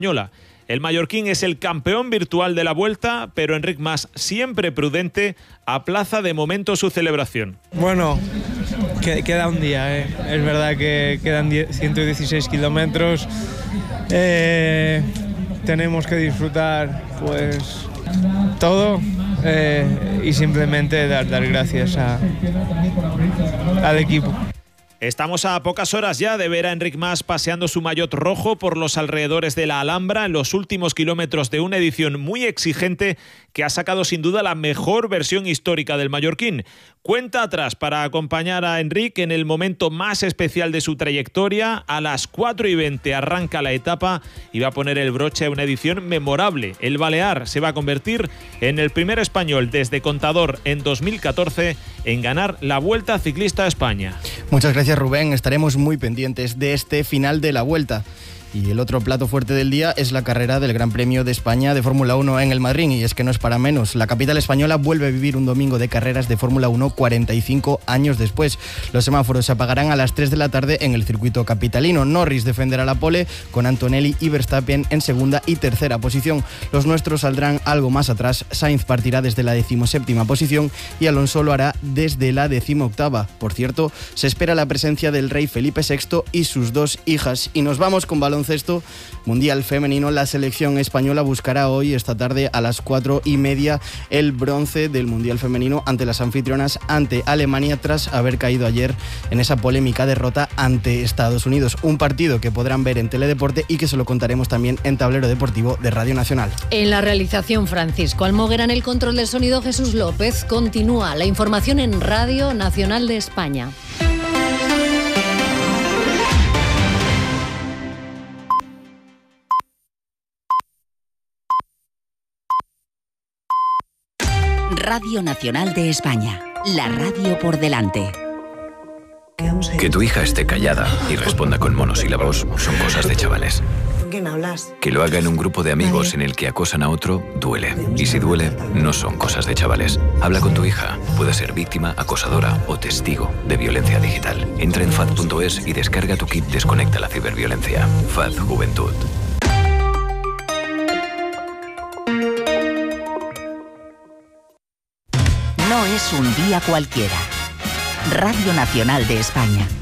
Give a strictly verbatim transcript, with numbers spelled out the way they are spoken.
El mallorquín es el campeón virtual de la Vuelta, pero Enric Mas, siempre prudente, aplaza de momento su celebración. Bueno, queda un día, ¿eh? Es verdad que quedan ciento dieciséis kilómetros. Eh, tenemos que disfrutar pues todo eh, y simplemente dar, dar gracias a, al equipo. Estamos a pocas horas ya de ver a Enric Mas paseando su maillot rojo por los alrededores de la Alhambra en los últimos kilómetros de una edición muy exigente que ha sacado sin duda la mejor versión histórica del mallorquín. Cuenta atrás para acompañar a Enric en el momento más especial de su trayectoria. A las cuatro y veinte arranca la etapa y va a poner el broche a una edición memorable. El balear se va a convertir en el primer español desde Contador en dos mil catorce en ganar la Vuelta Ciclista a España. Muchas gracias, Rubén. Estaremos muy pendientes de este final de la Vuelta. Y el otro plato fuerte del día es la carrera del Gran Premio de España de Fórmula uno en el Madrid, y es que no es para menos. La capital española vuelve a vivir un domingo de carreras de Fórmula uno cuarenta y cinco años después. Los semáforos se apagarán a las tres de la tarde en el circuito capitalino. Norris defenderá la pole con Antonelli y Verstappen en segunda y tercera posición. Los nuestros saldrán algo más atrás. Sainz partirá desde la decimoséptima posición y Alonso lo hará desde la decimoctava. Por cierto, se espera la presencia del rey Felipe sexto y sus dos hijas. Y nos vamos con balón baloncesto mundial femenino. La selección española buscará hoy, esta tarde, a las cuatro y media, el bronce del mundial femenino ante las anfitrionas, ante Alemania, tras haber caído ayer en esa polémica derrota ante Estados Unidos. Un partido que podrán ver en Teledeporte y que se lo contaremos también en Tablero Deportivo de Radio Nacional. En la realización, Francisco Almoguera; en el control del sonido, Jesús López. Continúa la información en Radio Nacional de España. Radio Nacional de España, la radio por delante. Que tu hija esté callada y responda con monosílabos son cosas de chavales. ¿Con quién hablas? Que lo haga en un grupo de amigos en el que acosan a otro, duele. Y si duele, no son cosas de chavales. Habla con tu hija. Puede ser víctima, acosadora o testigo de violencia digital. Entra en F A D punto es y descarga tu kit Desconecta la ciberviolencia. F A D Juventud. No es un día cualquiera. Radio Nacional de España.